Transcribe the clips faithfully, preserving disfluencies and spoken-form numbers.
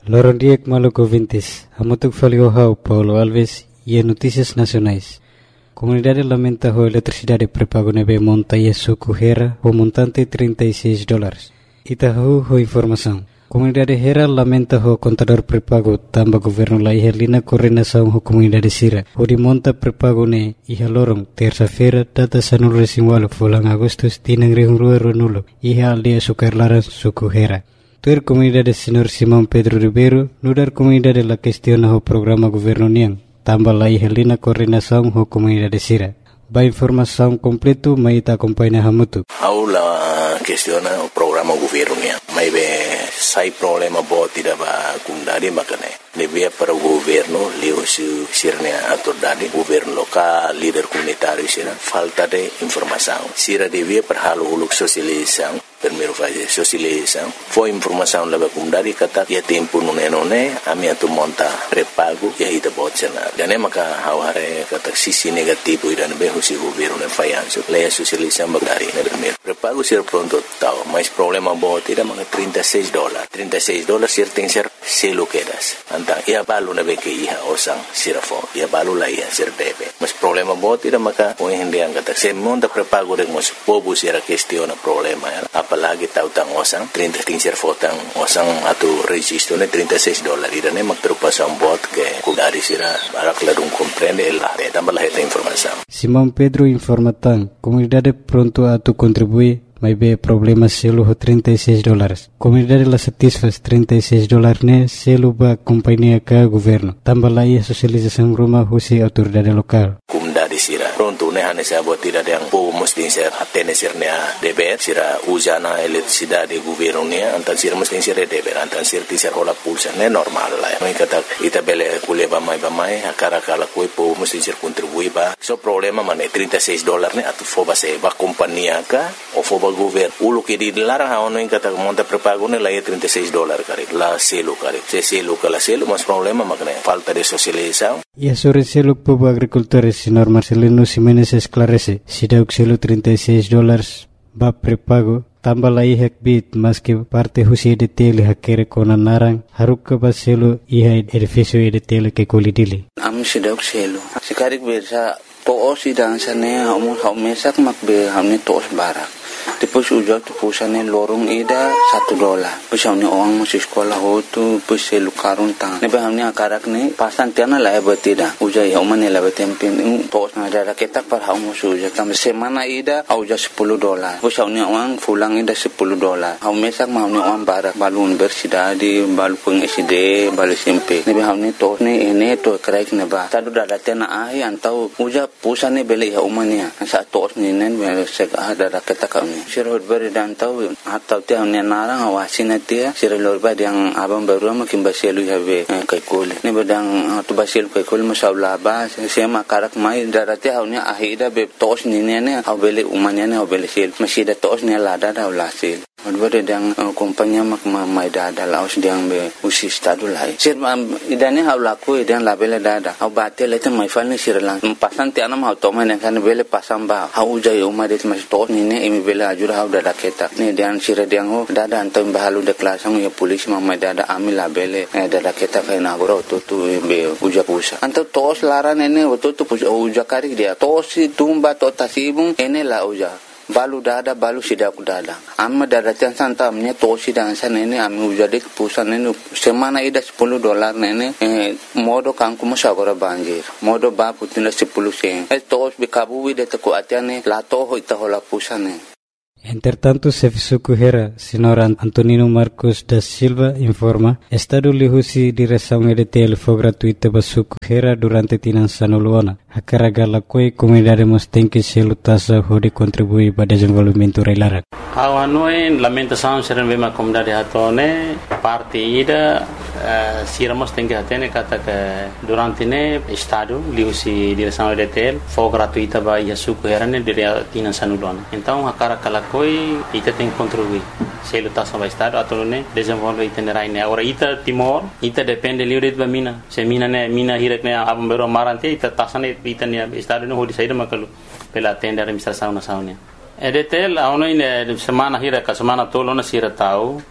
Lorondiek Maluco Vintes, Amutuk Faliohau, Paulo Alves e Notícias Nacionais. Comunidade lamenta a eletricidade pré-pago neve monta e suco Hera o montante trinta e seis dólares. Itahu ho informação. Comunidade Hera lamenta o contador pré-pago tamba governo la ihalina coordenação ho comunidade Sira. O de monta pré-pago ne iha lorong terça-feira data sanul resinwalo fulang Agustus tinang rihungrua ronulo iha aldia sukarlaran suco Hera. Tuer comunidade senhor Simão Pedro Ribeiro nudar comunidade la questiona o programa governo niang tamba la ihalina coordenação ho comunidade Sira. Ba informação completo maita acompanha hamutu. Aula questiona o programa governo niang. Mai be sai problema boti da ba kundari makane. Lebih para o governo leo su sirnya atordade governo lokal líder comunitário sira falta de informação. Sira devia para halo uluk sosialização. Primeiro fase sosialização. Foi informação leva kundari kata ya tempo nune nune ami atu monta pré-pago ya ita botsena. Dan maka haware kata sisi negativo ida be husi governo ne fayanso. Leia sosialização bagari ne primeiro. Pré-pago sira pronto tau, mas problema boti da mga trinta e seis dólares. trinta e seis dólares sir tem ser selo quedas. Antang ia balu na beke iha osang sirafo. Ia balu la iha sir debe. Mas problema boti da maka o hindi ang kata se monta pré-pago de mos pobo sira questiona problema ya. Apalagi tau tang osang trinta ting sir fotang osang atu registro ne trinta e seis dólares. Ida ne magtrupasan bot ke kudari sira barak ladung comprende la de tambah la esta informação. Simão Pedro informatan comunidade pronto a tu contribuir. Mas be problema selo ho trinta e seis dólares. Comunidade la satisfaz trinta e seis dólares ne selo ba companhia ka governo. Tambah la ia sosialização rumah husi autoridade lokal. Comunidade sira pronto ne hane sa botira yang po mesti ser atene sirnya deber sira usana eletricidade governo ne antan sira mesti sira deber antan sira tisar ola pulsa ne normal la. Mai kata ita bele kuleba mai ba mai akara kala koi po mesti sir contribui ba. So problema mane trinta e seis dólares ne atu foba se ba companhia ka o foba governo ulo que di larang ha ono in kata monta pré-pago ne la trinta e seis dólares kare la selo kare se selo kala selo mas problema makne falta de socialização. E sobre selo povo agricultores senhor Marcelino Ximenes esclarece si dauk selo trinta e seis dólares ba pré-pago tambah la ihak bit mas que parte husi de tele hakere kona narang haruk ka ba selo iha edifício de tele que kolidili am si dauk selo sikarik bersa to si dan sane hamu hamesak makbe hamne tos barak. Depois ujar tu pusane lorong ida satu dolar. Pusane orang masih sekolah hotu pusai lukarun tang. Nebe hamne akarak ne pasan tiana la betida. Ujar ya umane la betempen tos na ada ketak par hamu suja kam semana ida ujar sepuluh dolar. Pusane orang pulang ida sepuluh dolar. Hamu mesak hamne orang barak balun bersidadi balu peng S D balu S M P. Nebe hamne tos ne ene to kraik ne ba. Tadu dada tiana ahi antau ujar pusane beli ya umane. Sa tos ni nen sek ada ketak kami. Sirot beri dan tahu atau tiang ni narang awasin dia sirot beri yang abang baru makin basilu habe kaikul ni bedang tu basilu kaikul masalah bah saya makarak mai darati haunya ahida be tos ni ni ni hau beli umanya ni hau beli sil masih ada tos ni lada dah ulasil. Ada yang kompanya mak mai dada laos diang be usi stadu lai. Sir idane hau laku idane labele dada. Hau batel itu mai fal ni sirlang. Pasan tiana hau toma ni kan bele pasang ba. Hau jai umarit mas tos ni ni imi bele ajur hau dada keta. Ni diang sir diang ho dada antam bahalu de kelasang ya polisi mai dada ami labele dada keta kai nagoro tu tu be uja pusa. Antam tos laran ini tu tu puja uja karik dia. Tos si tumba to tasibung ene la uja. Balu dada balu sidak dada amma dada tiang santa amnya tosi dan sana ini ami ujadik pusan ini semana ida sepuluh dolar nene eh, modo kangku musagora banjir modo ba putina sepuluh sen eh tos bikabu ida teku atiane lato ho ita hola pusane. Entretanto, Serviço Hera, senhor Antonino Marcos da Silva, informa, Estado lihusi direção E D T L foi gratuita basuku Hera durante tinan sanuluana. A carga la coi comunidade mos tem que se lutasa hode contribuir para desenvolvimento relarak. Ao noi lamentação ser bema comunidade hatone parte ida uh, siramos tem que atene kata que durante ne Estado lihusi direção E D T L foi gratuita ba yasuku Hera ne dire tinan sanuluana. Então a carga la coi ita tem que contribuir. Se lutasa ba Estado atone desenvolve itinerai ne. Ora ita Timor ita depende livre de mina. Se mina ne mina hirek ne abam bero marante ita tasane ita ne Estado no hodi saída makalu pela tenda administração nacional. E D T L a ono in semana hira ka semana tolo na sira tau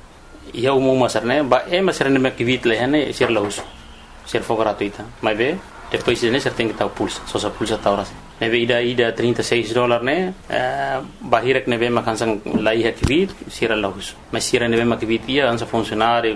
ia umum masar né ba é masar né que vit leh né ser laus ser for gratuita mas bem depois né ser tem que tal pulsa só só pulsa tal ras né bem ida ida trinta e seis dólares né bahira que né bem makan sang lai ha que vit ser laus mas ser né bem mak vit ia ansa funcionário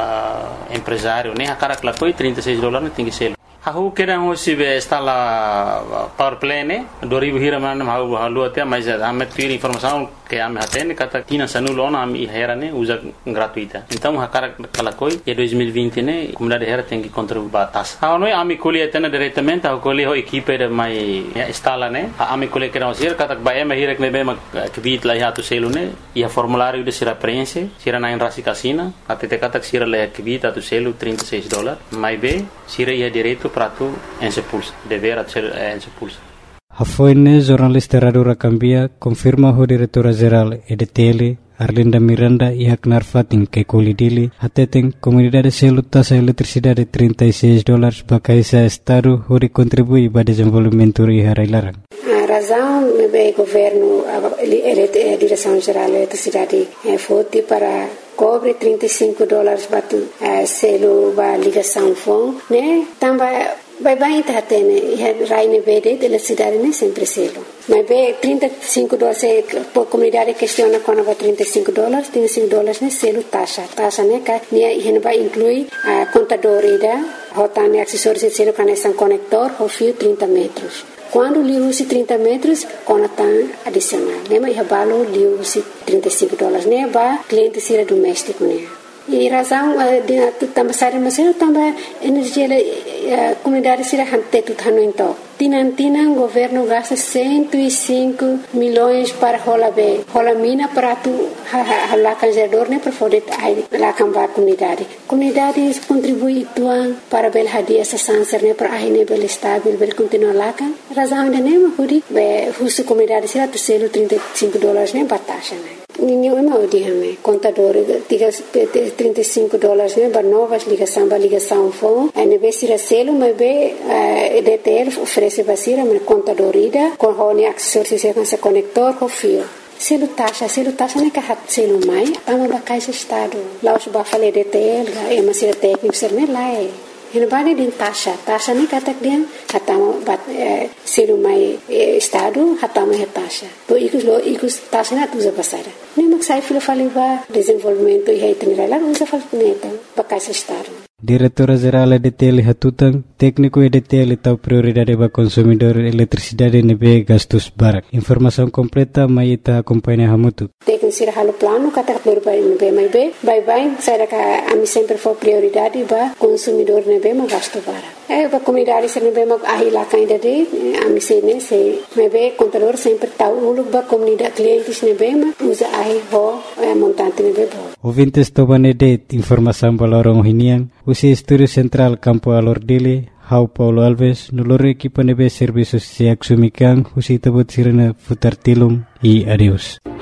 empresário né a cara que lá foi trinta e seis dólares né tem que ser Aku kira hoje be instala power plant né dua ribu hira mana mau halu até mas ame tiri informação que ame até kata tina sanulona ame hera né usa gratuita então a cara kala koi e dois mil e vinte né comunidade hera tem que contribuir batas ah não ame colhe até diretamente a colhe ho equipe de mai instala né ame colhe que não ser kata ba ame hira que bem que vit lá já tu selo né e a formulário de sira preenche sira na enrasi casina até te kata sira lá que vit tu selo trinta e seis dólares mais bem sira ia direito para tu en se pulsa dever ser en se pulsa Hafoine jornalista Radio Rakambia confirma o diretora geral E D T L Arlinda Miranda e Haknar Fatin que colidili atetem comunidade selo taxa eletricidade trinta e seis dólares para esse estado onde contribui para o desenvolvimento e harailarang. A razão é o governo, a direção geral da eletricidade é forte para cobre trinta e cinco dólares para selo para ligação fone, né? Também vai bem tá tendo e raine verde de eletricidade né sempre selo. Mas bem trinta e cinco dólares por comunidade questiona quando vai trinta e cinco dólares, trinta e cinco dólares né selo taxa, taxa né que né e vai inclui a contador ida, rotane acessórios de selo conexão conector, o fio trinta metros. Quando li usi trinta metros, conta adicional. Né? Mas eu li usi trinta e cinco dólares. Né? Ba cliente sira doméstico. Né? E razão de também sair mas eu também energia a comunidade sira hante tudo hano então. Tinan tinan governo gasta cento e cinco milhões para rola be. Rola mina para tu lá canjador né para poder lá cambar comunidade. Comunidade contribui tuan para bel hadia essa sanser né para aí né bel estável bel continuar lá kan. Razão de né mas be husu comunidade sira tu selo trinta e cinco dólares né batasha né. Ninguém é mau dia né. Contador trinta e cinco dólares né para novas ligação para ligação fone. Aí né be sira selo mas be E D T L oferece basira mas contador ida com hone acessórios se com conector com fio. Selo taxa, selo taxa né que hat selo mai, tama ba caixa estado. Lá os ba falei D T L, é uma sira técnico ser né lá é. Ele vai din taxa, taxa né kata dia, hatama ba selo mai estado, hatama é taxa. To ikus lo ikus taxa na tuza basara. Nem mak sai filo falei ba desenvolvimento e itinerário lá usa fal neta ba caixa estado. Diretora Geral E D T L Hatutang, técnico E D T L tahu prioridade para consumidor eletricidade nebe gastos barak. Informação completa mai ita acompanha hamutu. Técnico sira halo plano kata berbai nebe mai be, bye bye saya ka ami sempre for prioridade para consumidor nebe ma gasto barak. Eh ba comunidade sira nebe ma ahila kainda de ami se ne se nebe contador sempre tahu uluk ba comunidade clientes nebe ma usa ahi ho montante nebe bo. Ouvintes tobane de informação balorong hiniang usi Estúdio Central Campo Alordile, Hau Paulo Alves, noloro equipa nebe serviços se axumikan, usi tabut sirena futar tilum e adeus.